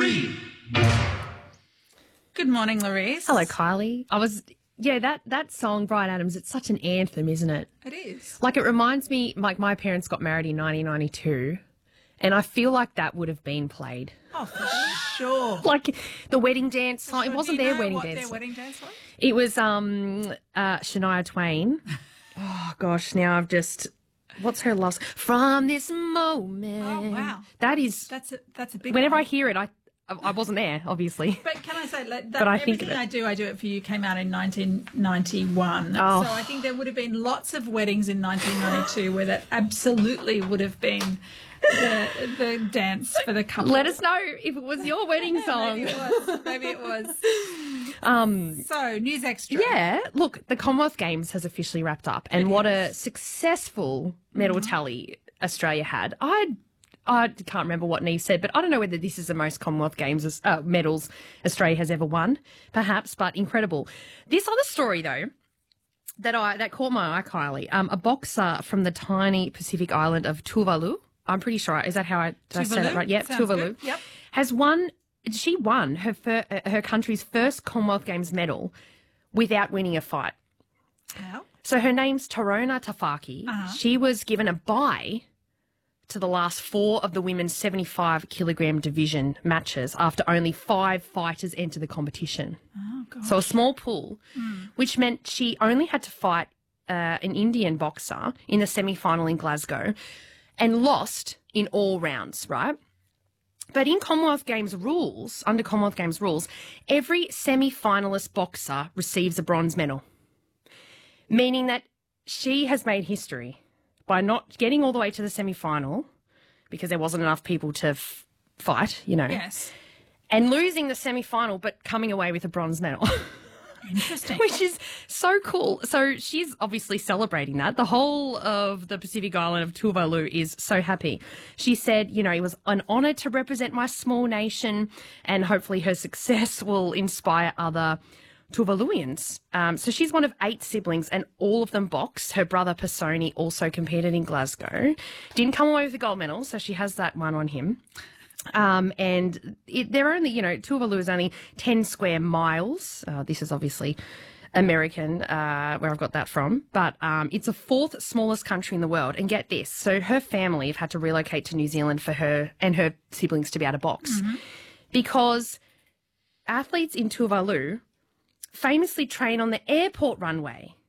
3. Good morning, Louise. Hello, Kylie. That song, Bryan Adams, it's such an anthem, isn't it? It is. Like, it reminds me, like, my parents got married in 1992, and I feel like that would have been played. Oh, for sure. Like, the wedding dance song, it wasn't their wedding what dance their song. wedding dance was? It was Shania Twain. Oh, gosh, now I've just... What's her last... From this moment. Oh, wow. That's a big whenever one. I hear it, I wasn't there, obviously. But can I say that But I think Everything I Do It For You came out in 1991. Oh. So I think there would have been lots of weddings in 1992 where that absolutely would have been the dance for the couple. Let us know if it was your wedding song. Maybe it was. So, News Extra. Yeah, look, the Commonwealth Games has officially wrapped up, and what a successful medal tally Australia had. I can't remember what Neve said, but I don't know whether this is the most Commonwealth Games medals Australia has ever won, perhaps, but incredible. This other story, though, that caught my eye, Kylie, a boxer from the tiny Pacific island of Tuvalu, I'm pretty sure, is that how I say that right? Yep, Sounds Tuvalu, good. Yep. has won. She won her country's first Commonwealth Games medal without winning a fight. How? So her name's Torona Tafaki. She was given a bye to the last 4 of the women's 75-kilogram division matches after only 5 fighters entered the competition. Oh, God. So a small pool, which meant she only had to fight an Indian boxer in the semi-final in Glasgow and lost in all rounds, right? But in Commonwealth Games rules, under Commonwealth Games rules, every semi-finalist boxer receives a bronze medal, meaning that she has made history by not getting all the way to the semi-final because there wasn't enough people to fight, you know. Yes. And losing the semi-final but coming away with a bronze medal. Interesting. Which is so cool. So she's obviously celebrating that. The whole of the Pacific island of Tuvalu is so happy. She said, you know, it was an honour to represent my small nation, and hopefully her success will inspire other Tuvaluians. So she's one of 8 siblings, and all of them boxed. Her brother Pisoni also competed in Glasgow. Didn't come away with the gold medal, so she has that one on him. And they're only, you know, Tuvalu is only 10 square miles. This is obviously American, where I've got that from. But it's the 4th smallest country in the world. And get this, so her family have had to relocate to New Zealand for her and her siblings to be able to box. Because athletes in Tuvalu famously train on the airport runway